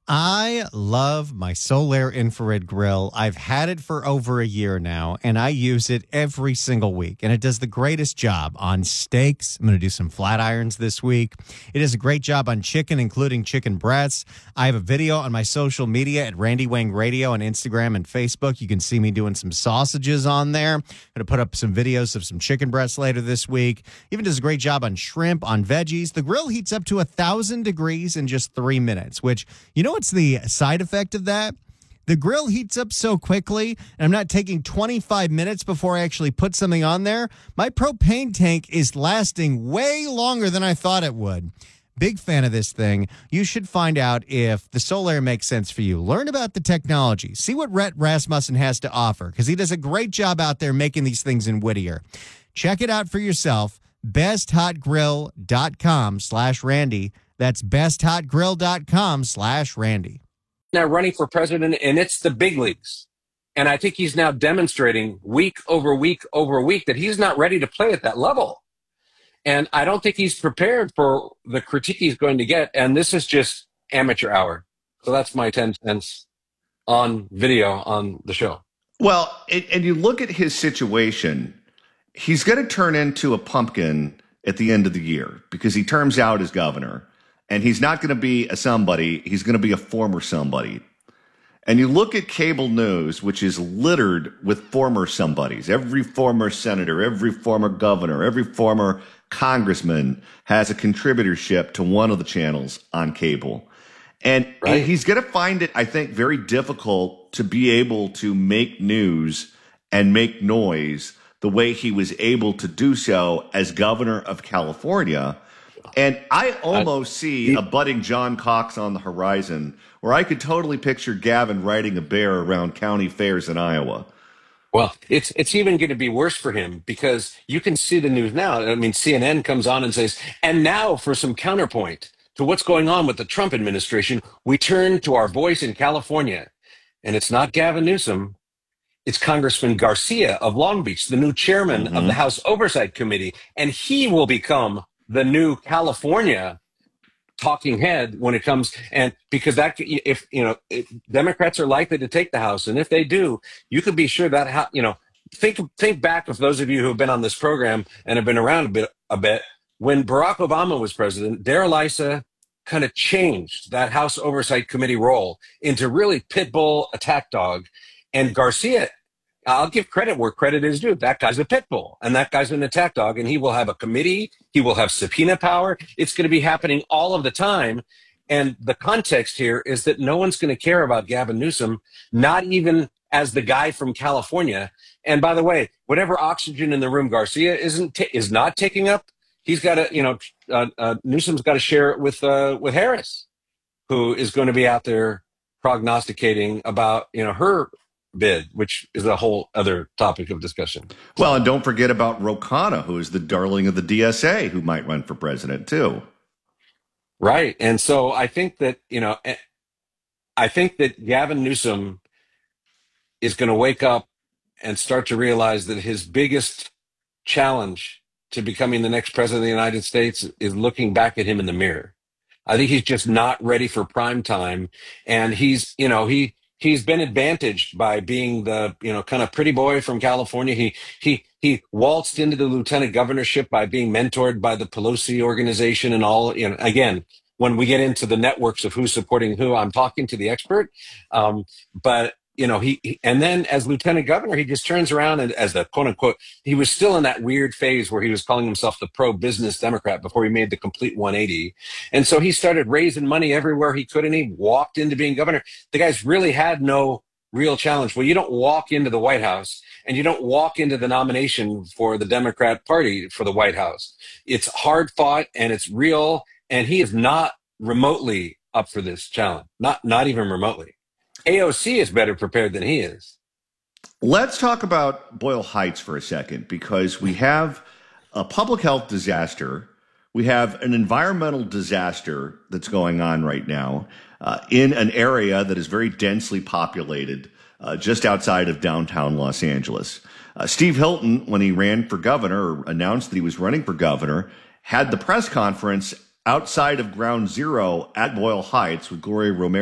I love my Solaire infrared grill. I've had it for over a year now, and I use it every single week. And it does the greatest job on steaks. I'm going to do some flat irons this week. It does a great job on chicken, including chicken breasts. I have a video on my social media at Randy Wang Radio on Instagram and Facebook. You can see me doing some sausages on there. I'm going to put up some videos of some chicken breasts later this week. Even does a great job on shrimp, on veggies. The grill heats up to 1,000 degrees in just 3 minutes, which, you know what's the side effect of that? The grill heats up so quickly, and I'm not taking 25 minutes before I actually put something on there. My propane tank is lasting way longer than I thought it would. Big fan of this thing. You should find out if the Solaire makes sense for you. Learn about the technology. See what Rhett Rasmussen has to offer, because he does a great job out there making these things in Whittier. Check it out for yourself. BestHotGrill.com/Randy. That's BestHotGrill.com/Randy. Now running for president, and it's the big leagues. And I think he's now demonstrating week over week over week that he's not ready to play at that level. And I don't think he's prepared for the critique he's going to get. And this is just amateur hour. So that's my 10 cents on video on the show. Well, and you look at his situation, he's going to turn into a pumpkin at the end of the year because he terms out as governor. And he's not going to be a somebody. He's going to be a former somebody. And you look at cable news, which is littered with former somebodies. Every former senator, every former governor, every former congressman has a contributorship to one of the channels on cable. And he's going to find it, I think, very difficult to be able to make news and make noise the way he was able to do so as governor of California. And I almost see a budding John Cox on the horizon where I could totally picture Gavin riding a bear around county fairs in Iowa. Well, it's even going to be worse for him because you can see the news now. I mean, CNN comes on and says, and now for some counterpoint to what's going on with the Trump administration, we turn to our voice in California. And it's not Gavin Newsom. It's Congressman Garcia of Long Beach, the new chairman of the House Oversight Committee. And he will become the new California talking head when it comes, and because that, if Democrats are likely to take the House, and if they do, you could be sure that think back of those of you who have been on this program and have been around a bit when Barack Obama was president. Darrell Issa kind of changed that House Oversight Committee role into really pit bull attack dog, and Garcia, I'll give credit where credit is due. That guy's a pit bull, and that guy's an attack dog, and he will have a committee. He will have subpoena power. It's going to be happening all of the time. And the context here is that no one's going to care about Gavin Newsom, not even as the guy from California. And by the way, whatever oxygen in the room Garcia is not taking up, he's got to, Newsom's got to share it with Harris, who is going to be out there prognosticating about, her bid, which is a whole other topic of discussion. Well, and don't forget about Ro Khanna, who is the darling of the DSA, who might run for president too. Right. And so I think that, Gavin Newsom is going to wake up and start to realize that his biggest challenge to becoming the next president of the United States is looking back at him in the mirror. I think he's just not ready for prime time. And he's been advantaged by being the, kind of pretty boy from California. He waltzed into the lieutenant governorship by being mentored by the Pelosi organization and all. Again, when we get into the networks of who's supporting who, I'm talking to the expert. But and then as lieutenant governor, he just turns around and as the quote unquote, he was still in that weird phase where he was calling himself the pro-business Democrat before he made the complete 180. And so he started raising money everywhere he could, and he walked into being governor. The guy's really had no real challenge. Well, you don't walk into the White House and you don't walk into the nomination for the Democrat Party for the White House. It's hard fought and it's real. And he is not remotely up for this challenge. Not even remotely. AOC is better prepared than he is. Let's talk about Boyle Heights for a second, because we have a public health disaster. We have an environmental disaster that's going on right now in an area that is very densely populated just outside of downtown Los Angeles. Steve Hilton, when he ran for governor or announced that he was running for governor, had the press conference outside of Ground Zero at Boyle Heights with Gloria Romero